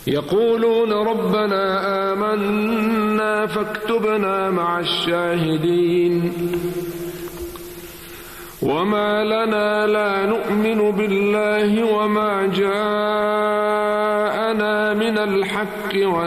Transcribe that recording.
يقولون ربنا آمنا فاكتبنا مع الشاهدين وما لنا لا نؤمن بالله وما جاءنا من الحق